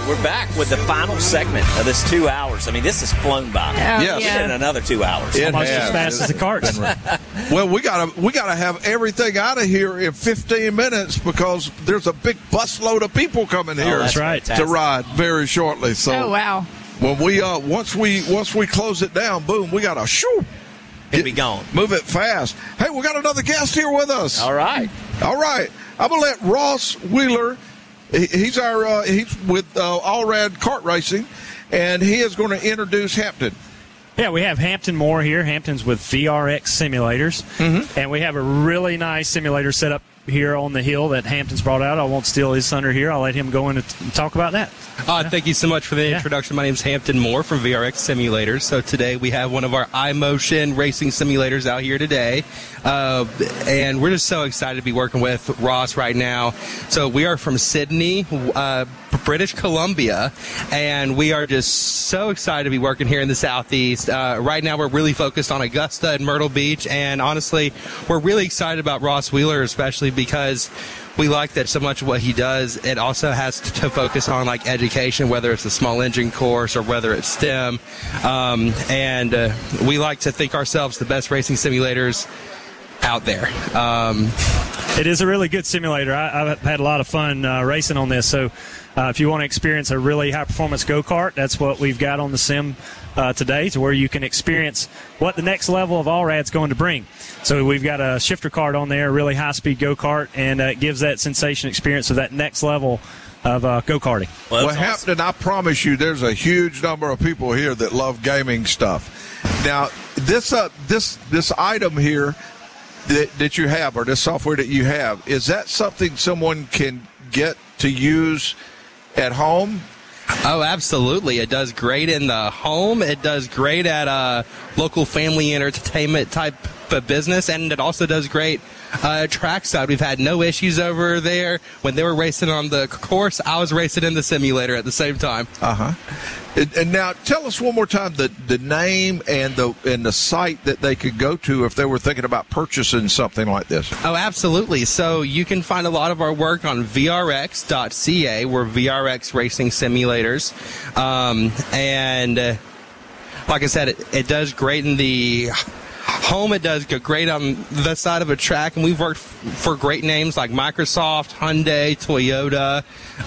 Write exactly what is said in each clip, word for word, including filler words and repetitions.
we're back with the final segment of this two hours. I mean, this has flown by. Oh, Yes. yeah. In another two hours. It Almost has. as fast as the carts. Well, we gotta we gotta have everything out of here in fifteen minutes because there's a big busload of people coming here. that's right. To ride very shortly. So Oh, wow. when we uh once we once we close it down, boom, we gotta shoo, It'll be gone. move it fast. Hey, we got another guest here with us. All right. All right. I'm gonna let Ross Wheeler. he- He's our uh, he's with uh, Allrad Kart Racing, and he is going to introduce Hampton. Yeah, we have Hampton Moore here. Hampton's with V R X Simulators. Mm-hmm. And we have a really nice simulator set up here on the hill that Hampton's brought out. I won't steal his thunder here. I'll let him go in and t- talk about that. Uh, thank you so much for the Yeah. introduction. My name is Hampton Moore from V R X Simulators. So today we have one of our iMotion racing simulators out here today. Uh, and we're just so excited to be working with Ross right now. So we are from Sydney, uh, British Columbia, and we are just so excited to be working here in the Southeast. Uh, right now we're really focused on Augusta and Myrtle Beach, and honestly, we're really excited about Ross Wheeler, especially because we like that so much of what he does. It also has to, to focus on like education, whether it's a small engine course or whether it's STEM. Um, and uh, we like to think ourselves the best racing simulators out there. Um, It is a really good simulator. I, I've had a lot of fun uh, racing on this. So uh, if you want to experience a really high-performance go-kart, that's what we've got on the sim uh, today, to where you can experience what the next level of Allrad's going to bring. So we've got a shifter kart on there, a really high-speed go-kart, and uh, it gives that sensation experience of that next level of uh, go-karting. Well, Well, that's awesome. Hampton, I promise you, there's a huge number of people here that love gaming stuff. Now, this uh, this this item here that, that you have, or this software that you have, is that something someone can get to use at home? Oh, absolutely. It does great in the home. It does great at a local family entertainment type of business, and it also does great uh, trackside. We've had no issues over there. When they were racing on the course, I was racing in the simulator at the same time. Uh-huh. And, and now, tell us one more time the, the name and the and the site that they could go to if they were thinking about purchasing something like this. Oh, absolutely. So you can find a lot of our work on V R X dot C A. We're V R X Racing Simulators. Um, and uh, like I said, it, it does great in the home. It does go great on the side of a track. And we've worked f- for great names like Microsoft, Hyundai, Toyota,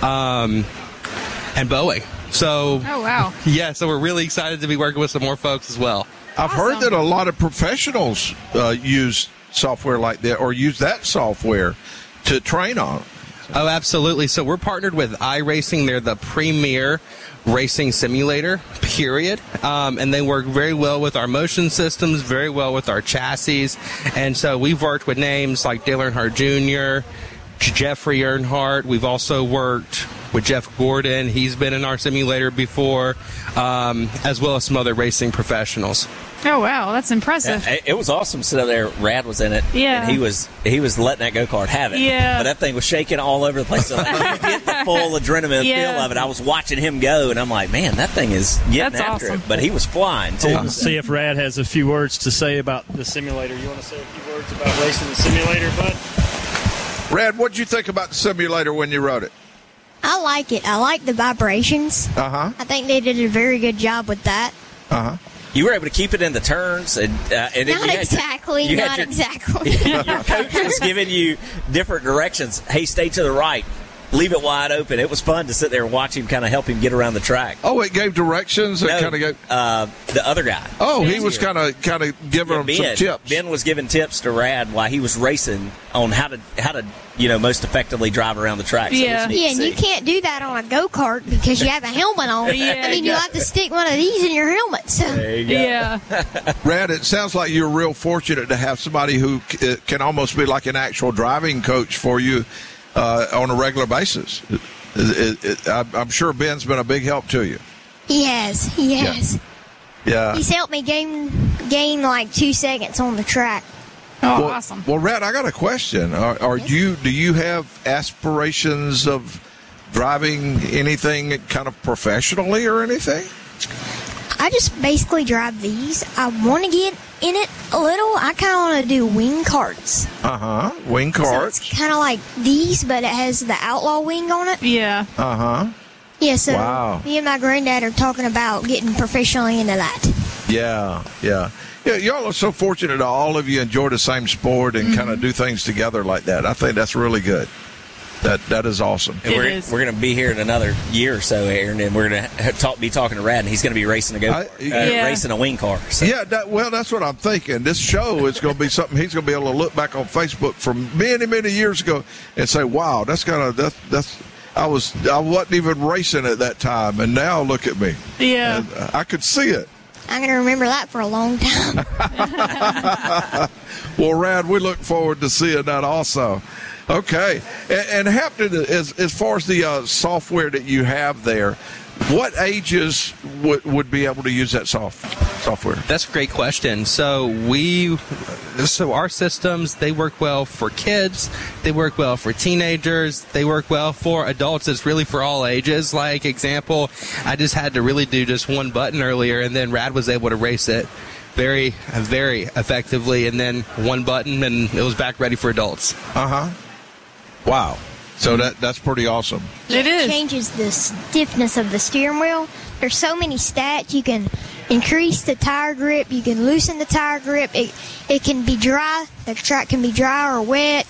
um, and Boeing. So, Oh, wow. yeah, so we're really excited to be working with some more folks as well. I've heard Awesome. that a lot of professionals uh, use software like that or use that software to train on. Oh, absolutely. So we're partnered with iRacing. They're the premier racing simulator, period. Um, and they work very well with our motion systems, very well with our chassis. And so we've worked with names like Dale Earnhardt Junior, Jeffrey Earnhardt. We've also worked with Jeff Gordon. He's been in our simulator before, um, as well as some other racing professionals. Oh, wow. That's impressive. Yeah, it- it was awesome sitting there. Rad was in it. Yeah. And he was he was letting that go kart have it. Yeah. But that thing was shaking all over the place. So like, you get the full adrenaline Yeah. feel of it. I was watching him go, and I'm like, man, that thing is getting That's after awesome. it. But he was flying too. Let's see if Rad has a few words to say about the simulator. You want to say a few words about racing the simulator, bud? Rad, what did you think about the simulator when you wrote it? I like it. I like the vibrations. Uh-huh. I think they did a very good job with that. Uh-huh. You were able to keep it in the turns, and uh, and then Not you had exactly, your, you had not your- exactly. Your coach was giving you different directions. Hey, stay to the right. Leave it wide open. It was fun to sit there and watch him kind of help him get around the track. Oh, it gave directions? It No, kind of gave... uh, the other guy. Oh, he was kind of kind of giving Yeah, them some Ben, tips. Ben was giving tips to Rad while he was racing on how to how to you know most effectively drive around the track. So it was Yeah. neat Yeah, to and you see. can't do that on a go-kart because you have a helmet on. Yeah, I mean, you yeah. have to stick one of these in your helmet. So. There you go. Yeah. Rad, it sounds like you're real fortunate to have somebody who c- can almost be like an actual driving coach for you uh, on a regular basis. It, it, it, I'm I'm sure Ben's been a big help to you. He has. He has. Yeah. He's helped me gain gain like two seconds on the track. Oh, Well, awesome. well, Rad, I got a question. Are, are you? Do you have aspirations of driving anything kind of professionally or anything? I just basically drive these. I want to get in it a little. I kind of want to do wing karts. Uh huh. Wing So karts. it's kind of like these, but it has the outlaw wing on it. Yeah. Uh huh. Yeah, so Wow. me and my granddad are talking about getting professionally into that. Yeah, yeah. Yeah, y'all are so fortunate that all of you enjoy the same sport and mm-hmm. kind of do things together like that. I think that's really good. That That is awesome. And it we're is. we're going to be here in another year or so, Aaron, and we're going to talk, be talking to Rad, and he's going to be racing a go, I, uh, yeah. racing a wing car. So. Yeah, that, well, that's what I'm thinking. This show is going to be something he's going to be able to look back on Facebook from many, many years ago and say, "Wow, that's kind of that's that's." I was I wasn't even racing at that time, and now look at me. Yeah, and I could see it. I'm going to remember that for a long time. Well, Rad, we look forward to seeing that also. Okay. And, and Hampton, as, as far as the uh, software that you have there, what ages would would be able to use that soft, software? That's a great question. So we, so our systems, they work well for kids, they work well for teenagers, they work well for adults. It's really for all ages. Like example, I just had to really do just one button earlier, and then Rad was able to race it very, very effectively, and then one button, and it was back ready for adults. Uh huh. Wow. So that that's pretty awesome. it is. Changes the stiffness of the steering wheel. There's so many stats. You can increase the tire grip. You can loosen the tire grip. It it can be dry. The track can be dry or wet.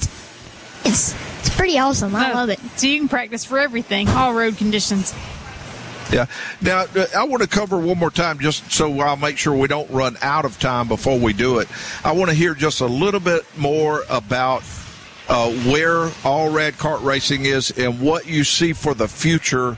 It's it's pretty awesome. I Oh, love it. So you can practice for everything, all road conditions. Yeah. Now, I want to cover one more time just so I'll make sure we don't run out of time before we do it. I want to hear just a little bit more about uh, where All Rad Kart Racing is and what you see for the future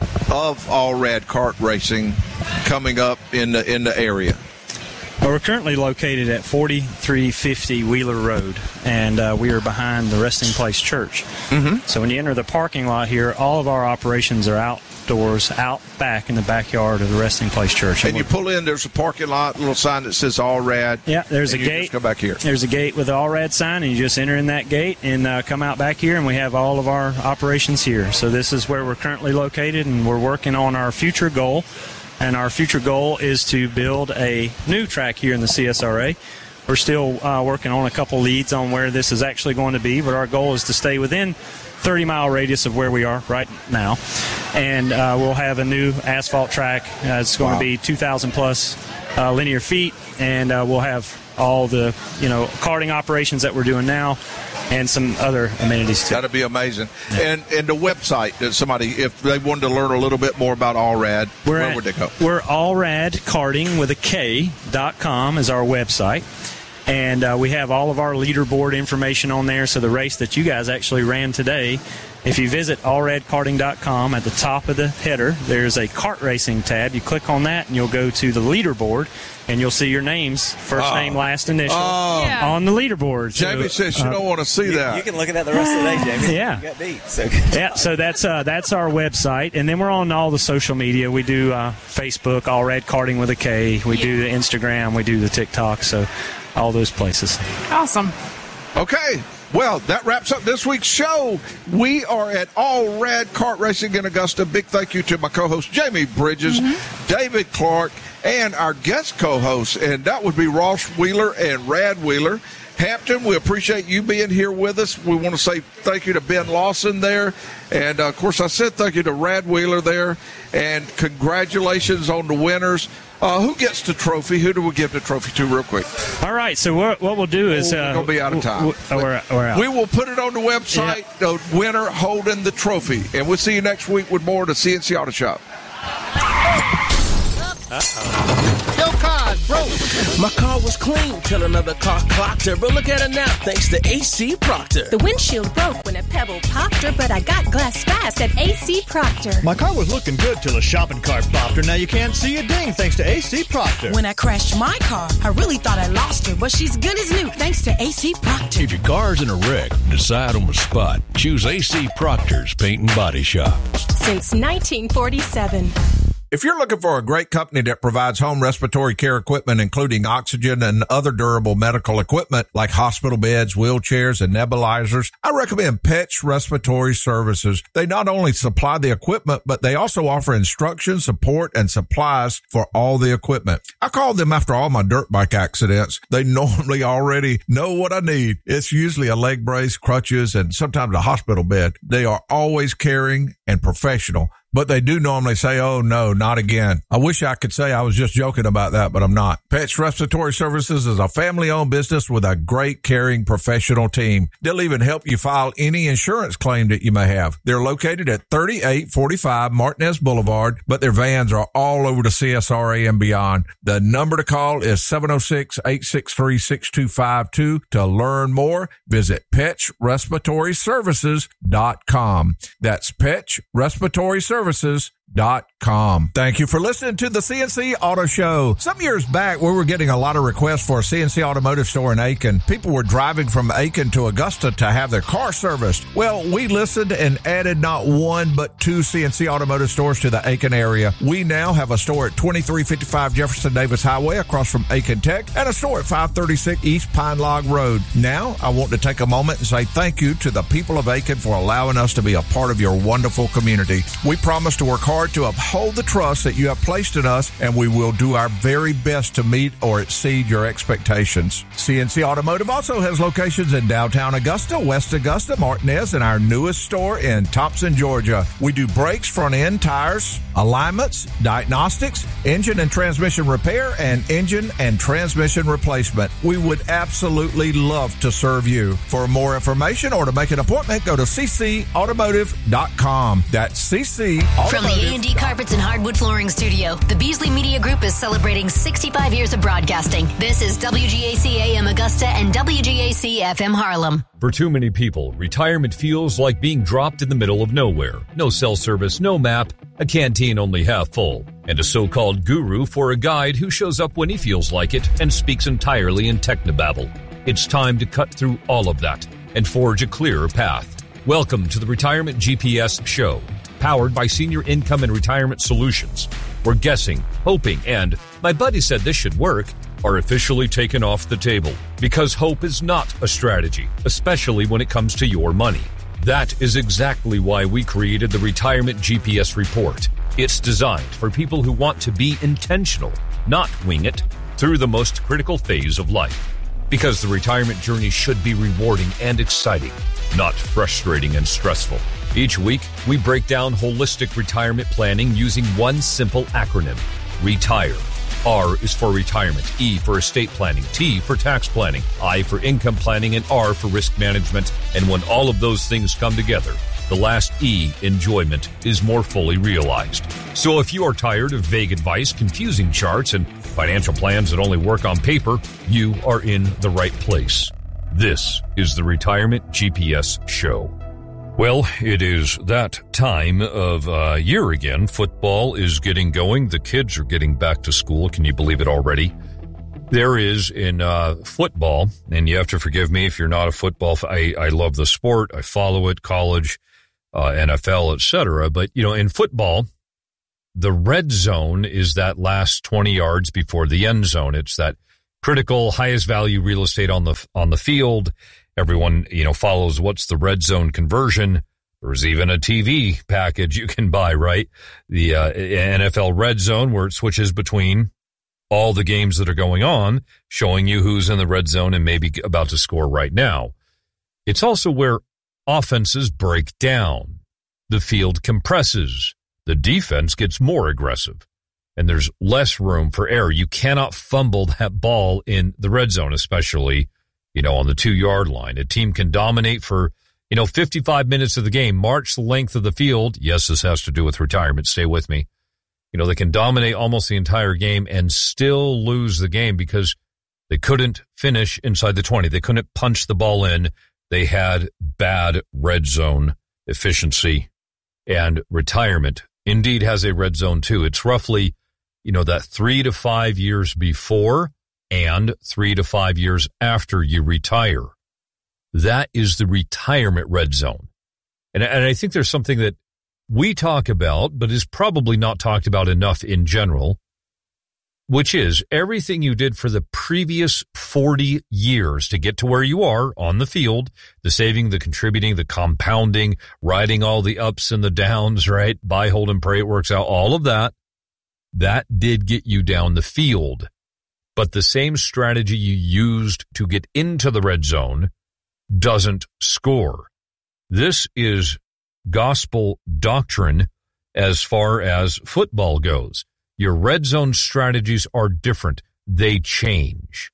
of All Rad Kart Racing coming up in the, in the area. Well, we're currently located at forty-three fifty Wheeler Road, and uh, we are behind the Resting Place Church. Mm-hmm. So when you enter the parking lot here, all of our operations are outdoors, out back in the backyard of the Resting Place Church. And you pull in, there's a parking lot, a little sign that says All Rad. Yeah, there's a and you gate. Just come back here. There's a gate with the All Rad sign, and you just enter in that gate and uh, come out back here, and we have all of our operations here. So this is where we're currently located, and we're working on our future goal. And our future goal is to build a new track here in the C S R A. We're still uh, working on a couple leads on where this is actually going to be, but our goal is to stay within thirty mile radius of where we are right now. And uh, we'll have a new asphalt track. Uh, it's going Wow. to be two thousand plus uh, linear feet, and uh, we'll have all the, you know, karting operations that we're doing now and some other amenities too. That'd be amazing. And and the website that somebody, if they wanted to learn a little bit more about All Rad, We're where at, would they go? We're allrad karting with a K dot com is our website. And uh, we have all of our leaderboard information on there. So the race that you guys actually ran today, if you visit all rad karting dot com, at the top of the header, there's a kart racing tab. You click on that and you'll go to the leaderboard, and you'll see your names, first Oh. name, last initial, Oh. Yeah. on the leaderboard. So, Jamie says she uh, don't want to see You, that. you can look at that the rest of the day, Jamie. Yeah. You got beat. So. Yeah, so that's uh, that's our website, and then we're on all the social media. We do uh, Facebook, All Rad Karting with a K. We do the Instagram. We do the TikTok. So all those places. Awesome. Okay. Well, that wraps up this week's show. We are at All Rad Kart Racing in Augusta. Big thank you to my co-host, Jamie Bridges, mm-hmm. David Clark, and our guest co-hosts, and that would be Ross Wheeler and Rad Wheeler. Hampton, we appreciate you being here with us. We want to say thank you to Ben Lawson there. And, uh, of course, I said thank you to Rad Wheeler there. And congratulations on the winners. Uh, who gets the trophy? Who do we give the trophy to real quick? All right, so what, what we'll do is... Oh, we're uh, going to be out of time. w- w- we're, we're out. We will put it on the website, the winner holding the trophy. And we'll see you next week with more of the C N C Auto Shop. Yo, car's broke. My car was clean till another car clocked her. But look at her now, thanks to A C Proctor. The windshield broke when a pebble popped her, but I got glass fast at A C Proctor. My car was looking good till a shopping cart popped her. Now you can't see a ding thanks to A C Proctor. When I crashed my car, I really thought I lost her, but she's good as new thanks to A C Proctor. If your car's in a wreck, decide on the spot. Choose A C Proctor's Paint and Body Shop. Since nineteen forty-seven. If you're looking for a great company that provides home respiratory care equipment, including oxygen and other durable medical equipment like hospital beds, wheelchairs, and nebulizers, I recommend Petch Respiratory Services. They not only supply the equipment, but they also offer instruction, support, and supplies for all the equipment. I called them after all my dirt bike accidents. They normally already know what I need. It's usually a leg brace, crutches, and sometimes a hospital bed. They are always caring and professional. but they do normally say, oh, no, not again. I wish I could say I was just joking about that, but I'm not. Petch Respiratory Services is a family-owned business with a great, caring, professional team. They'll even help you file any insurance claim that you may have. They're located at thirty-eight forty-five Martinez Boulevard, but their vans are all over the C S R A and beyond. The number to call is seven oh six, eight six three, six two five two. To learn more, visit petch respiratory services dot com. That's petch respiratory services dot com. Thank you for listening to the C N C Auto Show. Some years back, we were getting a lot of requests for a C N C Automotive store in Aiken. People were driving from Aiken to Augusta to have their car serviced. Well, we listened and added not one but two C N C Automotive stores to the Aiken area. We now have a store at twenty-three fifty-five Jefferson Davis Highway across from Aiken Tech and a store at five thirty-six East Pine Log Road. Now, I want to take a moment and say thank you to the people of Aiken for allowing us to be a part of your wonderful community. We promise to work hard to uphold the trust that you have placed in us, and we will do our very best to meet or exceed your expectations. C N C Automotive also has locations in downtown Augusta, West Augusta, Martinez, and our newest store in Thompson, Georgia. We do brakes, front end, tires, alignments, diagnostics, engine and transmission repair, and engine and transmission replacement. We would absolutely love to serve you. For more information or to make an appointment, go to c c automotive dot com. That's C C Automotive. From the A and D Carpets and Hardwood Flooring Studio, the Beasley Media Group is celebrating sixty-five years of broadcasting. This is W G A C A M Augusta and W G A C F M Harlem. For too many people, retirement feels like being dropped in the middle of nowhere. No cell service, no map, a canteen only half full, and a so-called guru for a guide who shows up when he feels like it and speaks entirely in technobabble. It's time to cut through all of that and forge a clearer path. Welcome to the Retirement G P S Show, powered by Senior Income and Retirement Solutions, where guessing, hoping, and my buddy said this should work are officially taken off the table, because hope is not a strategy, especially when it comes to your money. That is exactly why we created the Retirement G P S Report. It's designed for people who want to be intentional, not wing it, through the most critical phase of life. Because the retirement journey should be rewarding and exciting, not frustrating and stressful. Each week, we break down holistic retirement planning using one simple acronym: RETIRE. R is for retirement, E for estate planning, T for tax planning, I for income planning, and R for risk management. And when all of those things come together, the last E, enjoyment, is more fully realized. So if you are tired of vague advice, confusing charts, and financial plans that only work on paper, you are in the right place. This is the Retirement G P S Show. Well, it is that time of uh, year again. Football is getting going. The kids are getting back to school. Can you believe it already? There is in uh, football, and you have to forgive me if you're not a football fan. I, I love the sport. I follow it, college, uh, N F L, et cetera. But, you know, in football, the red zone is that last twenty yards before the end zone. It's that critical, highest value real estate on the on the field. Everyone, you know, follows what's the red zone conversion. There's even a T V package you can buy, right? The uh, N F L red zone, where it switches between all the games that are going on, showing you who's in the red zone and maybe about to score right now. It's also where offenses break down. The field compresses. The defense gets more aggressive. And there's less room for error. You cannot fumble that ball in the red zone, especially, you know, on the two-yard line. A team can dominate for, you know, fifty-five minutes of the game, march the length of the field. Yes, this has to do with retirement. Stay with me. You know, they can dominate almost the entire game and still lose the game because they couldn't finish inside the twenty. They couldn't punch the ball in. They had bad red zone efficiency, and retirement indeed has a red zone too. It's roughly, you know, that three to five years before and three to five years after you retire. That is the retirement red zone. And, and I think there's something that we talk about, but is probably not talked about enough in general, which is everything you did for the previous forty years to get to where you are on the field, the saving, the contributing, the compounding, riding all the ups and the downs, right? Buy, hold, and pray it works out, all of that. That did get you down the field. But the same strategy you used to get into the red zone doesn't score. This is gospel doctrine as far as football goes. Your red zone strategies are different. They change.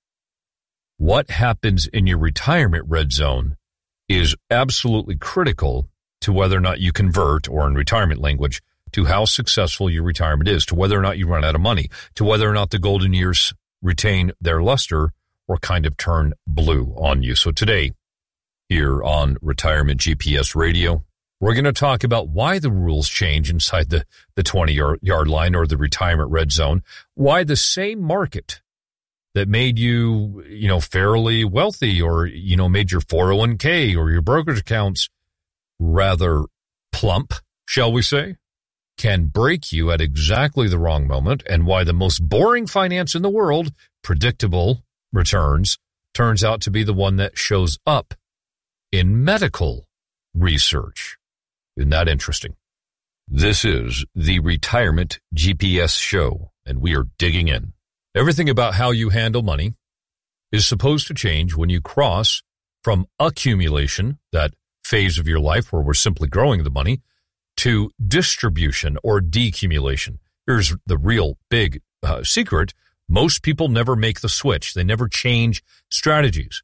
What happens in your retirement red zone is absolutely critical to whether or not you convert, or in retirement language, to how successful your retirement is, to whether or not you run out of money, to whether or not the golden years retain their luster or kind of turn blue on you. So today, here on Retirement G P S Radio, we're going to talk about why the rules change inside the, the twenty-yard line or the retirement red zone, why the same market that made you, you know, fairly wealthy, or, you know, made your four oh one k or your brokerage accounts rather plump, shall we say, can break you at exactly the wrong moment, and why the most boring finance in the world, predictable returns, turns out to be the one that shows up in medical research. Isn't that interesting? This is the Retirement G P S Show, and we are digging in. Everything about how you handle money is supposed to change when you cross from accumulation, that phase of your life where we're simply growing the money, to distribution or decumulation. Here's the real big uh, secret. Most people never make the switch. They never change strategies.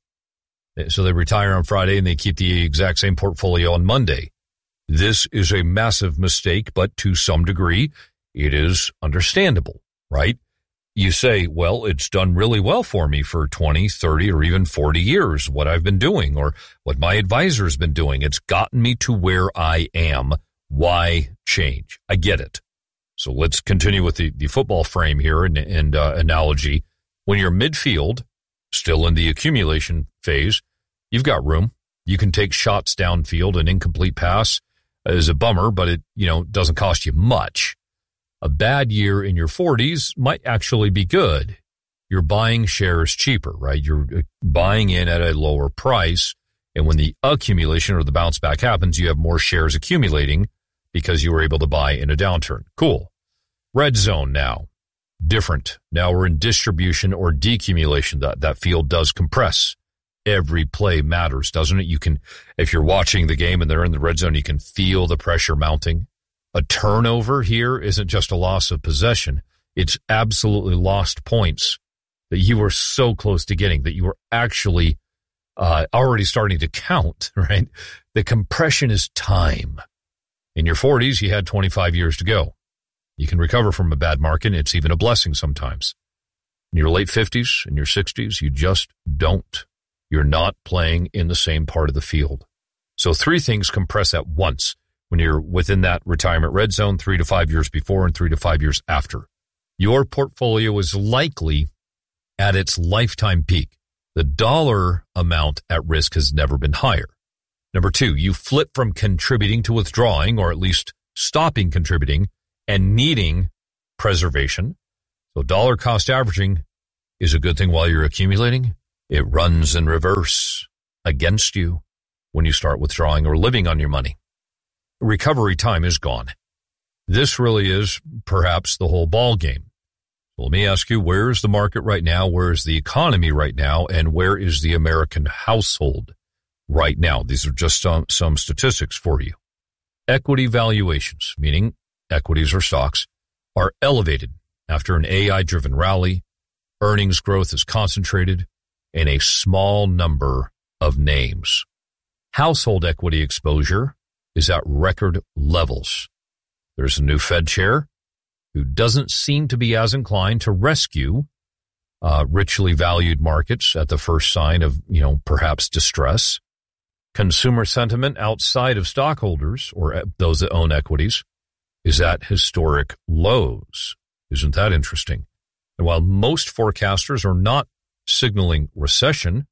So they retire on Friday and they keep the exact same portfolio on Monday. This is a massive mistake, but to some degree, it is understandable, right? You say, well, it's done really well for me for twenty, thirty, or even forty years, what I've been doing or what my advisor's been doing. It's gotten me to where I am. Why change? I get it. So let's continue with the, the football frame here and, and uh, analogy. When you're midfield, still in the accumulation phase, you've got room. You can take shots downfield. An incomplete pass is a bummer, but it, you know, doesn't cost you much. A bad year in your forties might actually be good. You're buying shares cheaper, right? You're buying in at a lower price. And when the accumulation or the bounce back happens, you have more shares accumulating because you were able to buy in a downturn. Cool. Red zone now. Different. Now we're in distribution or decumulation. That, that field does compress. Every play matters, doesn't it? You can, if you're watching the game and they're in the red zone, you can feel the pressure mounting. A turnover here isn't just a loss of possession. It's absolutely lost points that you were so close to getting, that you were actually uh, already starting to count, right? The compression is time. In your forties, you had twenty-five years to go. You can recover from a bad market. It's even a blessing sometimes. In your late fifties, in your sixties, you just don't. You're not playing in the same part of the field. So three things compress at once when you're within that retirement red zone, three to five years before and three to five years after. Your portfolio is likely at its lifetime peak. The dollar amount at risk has never been higher. Number two, you flip from contributing to withdrawing, or at least stopping contributing and needing preservation. So dollar cost averaging is a good thing while you're accumulating. It runs in reverse against you when you start withdrawing or living on your money. Recovery time is gone. This really is perhaps the whole ball game. So let me ask you, where is the market right now? Where is the economy right now? And where is the American household right now? These are just some, some statistics for you. Equity valuations, meaning equities or stocks, are elevated after an A I-driven rally. Earnings growth is concentrated in a small number of names. Household equity exposure is at record levels. There's a new Fed chair who doesn't seem to be as inclined to rescue uh, richly valued markets at the first sign of, you know, perhaps distress. Consumer sentiment outside of stockholders or those that own equities is at historic lows. Isn't that interesting? And while most forecasters are not signaling recession,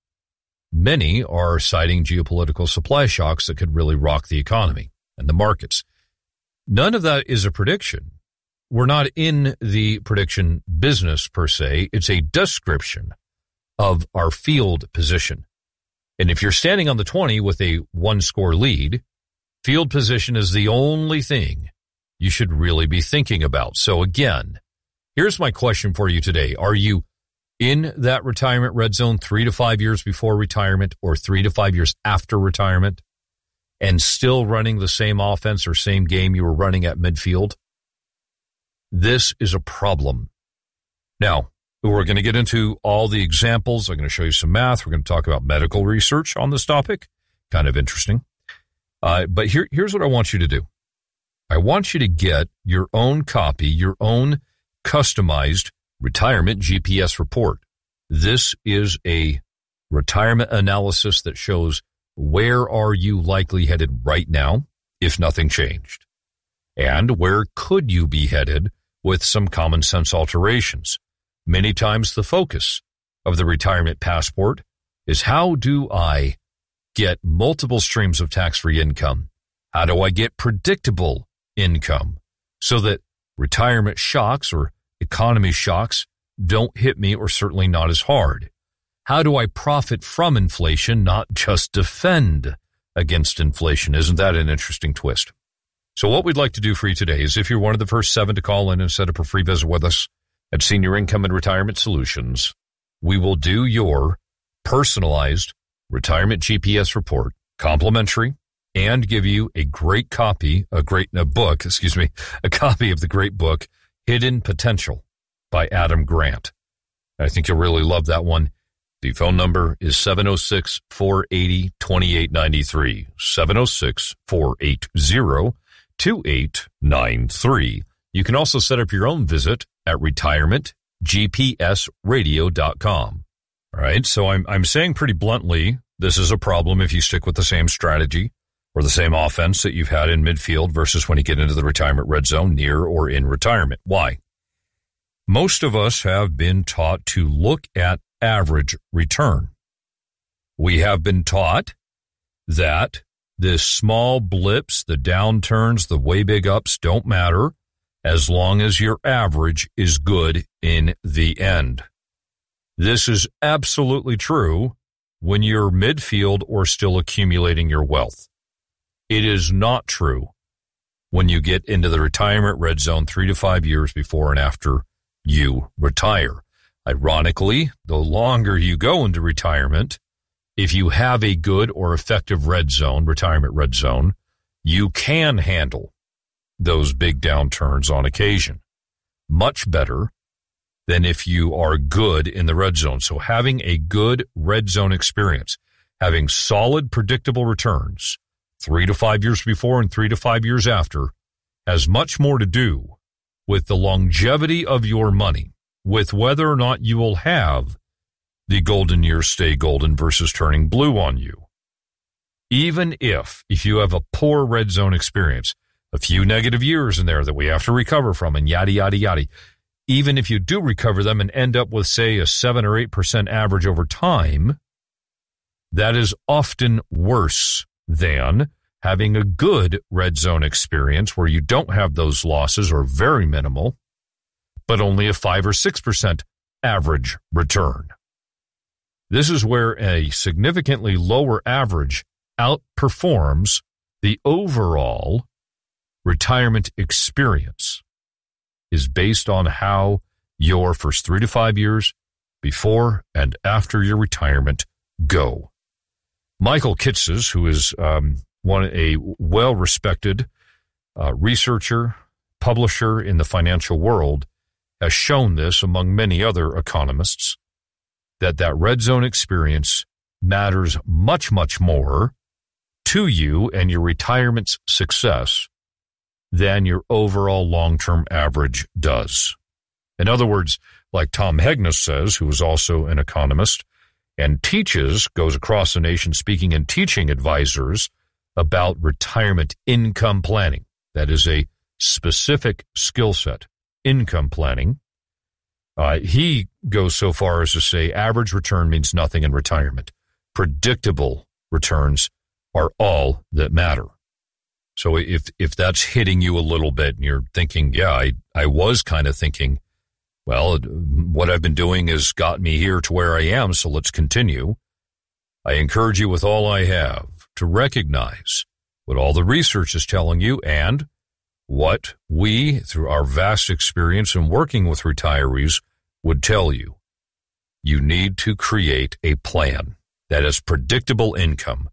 many are citing geopolitical supply shocks that could really rock the economy and the markets. None of that is a prediction. We're not in the prediction business per se. It's a description of our field position. And if you're standing on the twenty with a one-score lead, field position is the only thing you should really be thinking about. So again, here's my question for you today. Are you in that retirement red zone three to five years before retirement or three to five years after retirement? and still running the same offense or same game you were running at midfield? This is a problem. Now, we're going to get into all the examples. I'm going to show you some math. We're going to talk about medical research on this topic. Kind of interesting. Uh, but here, here's what I want you to do. I want you to get your own copy, your own customized retirement G P S report. This is a retirement analysis that shows where are you likely headed right now if nothing changed, and where could you be headed with some common sense alterations. Many times the focus of the retirement passport is how do I get multiple streams of tax-free income? How do I get predictable income so that retirement shocks or economy shocks don't hit me, or certainly not as hard? How do I profit from inflation, not just defend against inflation? Isn't that an interesting twist? So what we'd like to do for you today is, if you're one of the first seven to call in and set up a free visit with us at Senior Income and Retirement Solutions, we will do your personalized retirement G P S report, complimentary, and give you a great copy, a great a book, excuse me, a copy of the great book, Hidden Potential by Adam Grant. I think you'll really love that one. The phone number is seven oh six, four eight oh, two eight nine three, seven oh six, four eight zero, two eight nine three. You can also set up your own visit at retirement g p s radio dot com. All right, so I'm I'm saying pretty bluntly, this is a problem if you stick with the same strategy or the same offense that you've had in midfield versus when you get into the retirement red zone, near or in retirement. Why? Most of us have been taught to look at average return. We have been taught that the small blips, the downturns, the way big ups don't matter as long as your average is good in the end. This is absolutely true when you're midfield or still accumulating your wealth. It is not true when you get into the retirement red zone three to five years before and after you retire. Ironically, the longer you go into retirement, if you have a good or effective red zone, retirement red zone, you can handle those big downturns on occasion much better than if you are good in the red zone. So having a good red zone experience, having solid, predictable returns three to five years before and three to five years after has much more to do with the longevity of your money, with whether or not you will have the golden years stay golden versus turning blue on you. Even if, if you have a poor red zone experience, a few negative years in there that we have to recover from and yada, yada, yada, even if you do recover them and end up with, say, a seven or eight percent average over time, that is often worse than having a good red zone experience where you don't have those losses or very minimal, but only a five or six percent average return. This is where a significantly lower average outperforms the overall retirement experience, is based on how your first three to five years before and after your retirement go. Michael Kitces, who is um, one a well-respected uh, researcher, publisher in the financial world, has shown this, among many other economists, that that red zone experience matters much, much more to you and your retirement's success than your overall long-term average does. In other words, like Tom Hegnes says, who is also an economist and teaches, goes across the nation speaking and teaching advisors about retirement income planning. That is a specific skill set, income planning. Uh, he goes so far as to say average return means nothing in retirement. Predictable returns are all that matter. So if if that's hitting you a little bit and you're thinking, yeah, I, I was kind of thinking, well, what I've been doing has got me here to where I am, so let's continue. I encourage you with all I have to recognize what all the research is telling you and what we, through our vast experience in working with retirees, would tell you. You need to create a plan that is predictable income,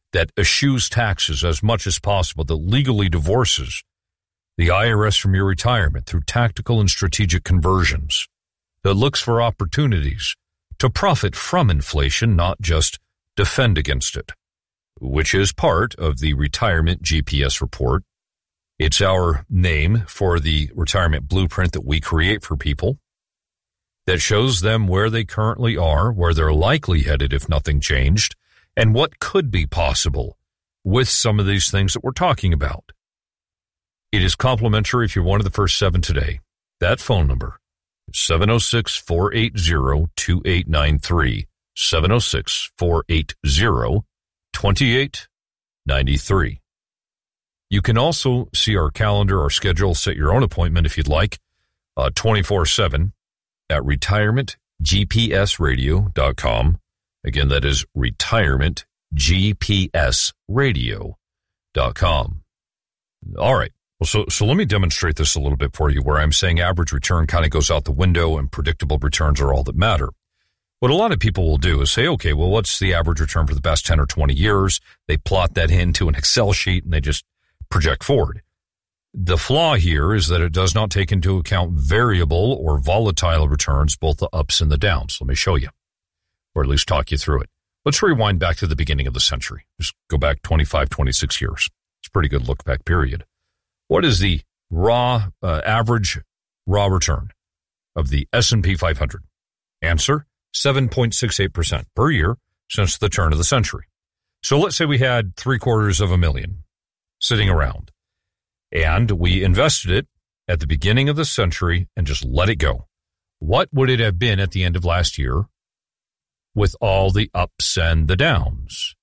that eschews taxes as much as possible, that legally divorces the I R S from your retirement through tactical and strategic conversions, that looks for opportunities to profit from inflation, not just defend against it, which is part of the Retirement G P S report. It's our name for the retirement blueprint that we create for people that shows them where they currently are, where they're likely headed if nothing changed, and what could be possible with some of these things that we're talking about. It is complimentary if you're one of the first seven today. That phone number is seven oh six, four eight zero, two eight nine three, seven oh six, four eight zero, two eight nine three. You can also see our calendar, our schedule, set your own appointment if you'd like, uh, twenty-four seven at retirement g p s radio dot com. Again, that is retirement g p s radio dot com. All right. Well, so, so let me demonstrate this a little bit for you, where I'm saying average return kind of goes out the window and predictable returns are all that matter. What a lot of people will do is say, okay, well, what's the average return for the past ten or twenty years? They plot that into an Excel sheet and they just project forward. The flaw here is that it does not take into account variable or volatile returns, both the ups and the downs. Let me show you, or at least talk you through it. Let's rewind back to the beginning of the century. Just go back twenty-five, twenty-six years. It's a pretty good look back period. What is the raw, uh, average raw return of the S and P five hundred? Answer, seven point six eight percent per year since the turn of the century. So let's say we had three quarters of a million sitting around, and we invested it at the beginning of the century and just let it go. What would it have been at the end of last year with all the ups and the downs?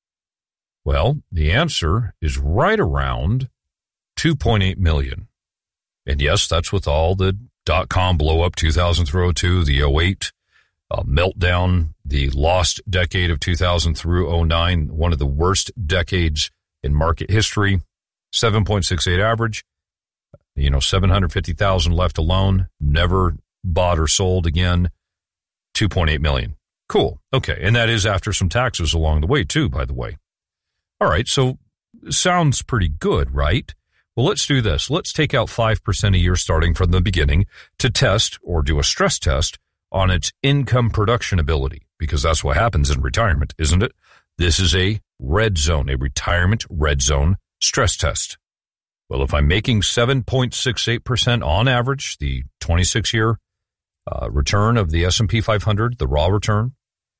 Well, the answer is right around two point eight million. And yes, that's with all the dot-com blow-up two thousand through oh two, the oh eight uh, meltdown, the lost decade of two thousand through oh nine, one of the worst decades in market history. seven point six eight average, you know, seven hundred fifty thousand left alone, never bought or sold again, two point eight million. Cool. Okay. And that is after some taxes along the way too, by the way. All right. So sounds pretty good, right? Well, let's do this. Let's take out five percent a year starting from the beginning to test or do a stress test on its income production ability, because that's what happens in retirement, isn't it? This is a red zone, a retirement red zone stress test. Well, if I'm making seven point six eight percent on average, the twenty-six year uh, return of the S and P five hundred, the raw return,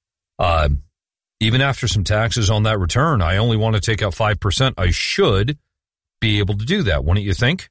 uh, even after some taxes on that return, I only want to take out five percent. I should be able to do that, wouldn't you think?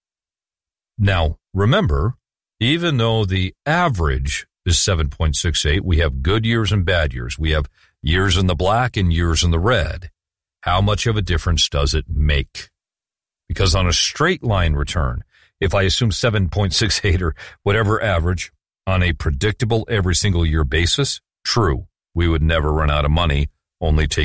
Now, remember, even though the average is seven point six eight, we have good years and bad years. We have years in the black and years in the red. How much of a difference does it make? Because on a straight line return, if I assume seven point six eight or whatever average on a predictable every single year basis, true, we would never run out of money, only take